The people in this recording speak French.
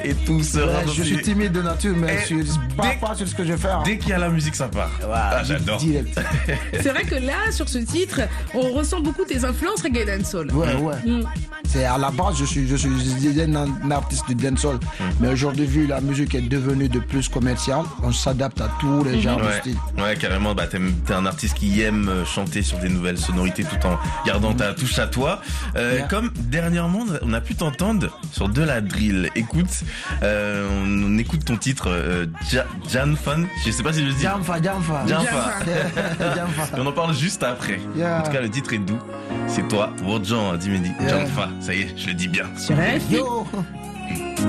et tout se Je suis timide de nature, mais Et je ne parle pas sur ce que je fais. Dès qu'il y a la musique, ça part. Ah, j'adore. Direct. C'est vrai que là, sur ce titre, on ressent beaucoup tes influences reggae dancehall. Ouais. Mm. C'est à la base, je suis un artiste de dancehall. Mais aujourd'hui, vu la musique est devenue de plus commerciale, on s'adapte à tous les genres de styles. Ouais, carrément. Bah, t'es un artiste qui aime chanter sur des nouvelles sonorités tout en gardant ta touche à toi. Comme dernièrement, on a pu t'entendre sur de la drill. Écoute, on écoute ton titre, Janfan. Je sais pas si je dis. Jamfa. On en parle juste après. Yeah. En tout cas, le titre est doux. C'est toi, Wodjan Dimedi. Janfa. Ça y est, je le dis bien. Sur RFI. Yo